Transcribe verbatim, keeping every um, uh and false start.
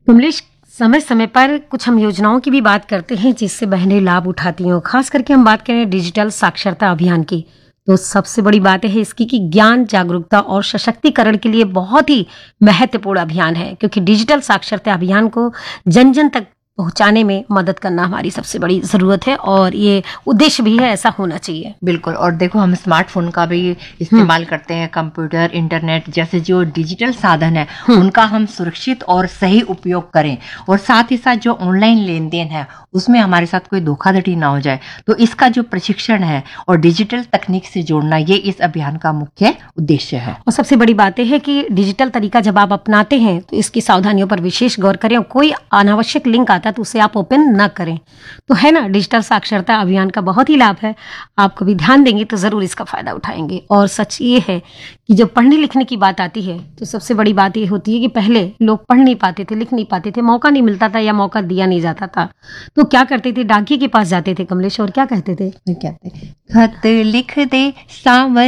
कमलेश, समय समय पर कुछ हम योजनाओं की भी बात करते हैं जिससे बहनें लाभ उठाती हैं। खास करके हम बात करें डिजिटल साक्षरता अभियान की, तो सबसे बड़ी बात है इसकी कि ज्ञान जागरूकता और सशक्तिकरण के लिए बहुत ही महत्वपूर्ण अभियान है, क्योंकि डिजिटल साक्षरता अभियान को जन जन तक पहुंचाने में मदद करना हमारी सबसे बड़ी जरूरत है और ये उद्देश्य भी है, ऐसा होना चाहिए। बिल्कुल। और देखो, हम स्मार्टफोन का भी इस्तेमाल करते हैं, कंप्यूटर, इंटरनेट जैसे जो डिजिटल साधन है उनका हम सुरक्षित और सही उपयोग करें, और साथ ही साथ जो ऑनलाइन लेन देन है उसमें हमारे साथ कोई धोखाधड़ी ना हो जाए। तो इसका जो प्रशिक्षण है और डिजिटल तकनीक से जोड़ना, ये इस अभियान का मुख्य उद्देश्य है। और सबसे बड़ी बात है कि डिजिटल तरीका जब आप अपनाते हैं तो इसकी सावधानियों पर विशेष गौर करें, और कोई अनावश्यक लिंक आता तो उसे आप ओपन न करें। तो है ना, डिजिटल साक्षरता अभियान का बहुत ही लाभ है। आप कभी ध्यान देंगे तो जरूर इसका फायदा उठाएंगे। और सच ये है कि जब पढ़ने लिखने की बात आती है तो सबसे बड़ी बात ये होती है कि पहले लोग पढ़ नहीं पाते थे, लिख नहीं पाते थे, मौका नहीं मिलता था या मौका दिया नहीं जाता था। तो क्या करते थे, डाकिये के पास जाते थे कमलेश, और क्या कहते थे? कहते खत लिख दे सावर